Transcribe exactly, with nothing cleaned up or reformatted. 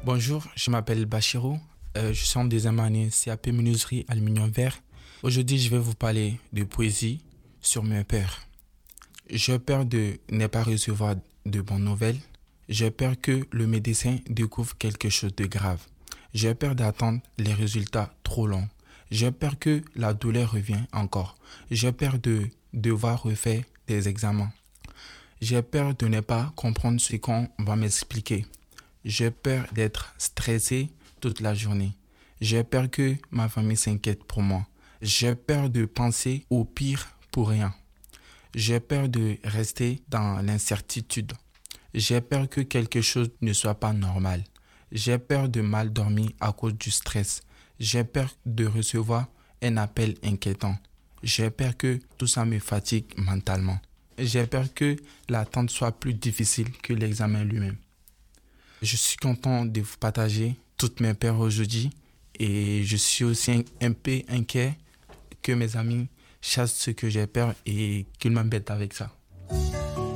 Bonjour, je m'appelle Bachirou. Euh, je suis en deuxième année C A P Menuiserie Aluminium Verre. Aujourd'hui, je vais vous parler de poésie sur mes peurs. J'ai peur de ne pas recevoir de bonnes nouvelles. J'ai peur que le médecin découvre quelque chose de grave. J'ai peur d'attendre les résultats trop longs. J'ai peur que la douleur revienne encore. J'ai peur de devoir refaire des examens. J'ai peur de ne pas comprendre ce qu'on va m'expliquer. J'ai peur d'être stressé toute la journée. J'ai peur que ma famille s'inquiète pour moi. J'ai peur de penser au pire pour rien. J'ai peur de rester dans l'incertitude. J'ai peur que quelque chose ne soit pas normal. J'ai peur de mal dormir à cause du stress. J'ai peur de recevoir un appel inquiétant. J'ai peur que tout ça me fatigue mentalement. J'ai peur que l'attente soit plus difficile que l'examen lui-même. Je suis content de vous partager toutes mes peurs aujourd'hui et je suis aussi un, un peu inquiet que mes amis chassent ce que j'ai peur et qu'ils m'embêtent avec ça.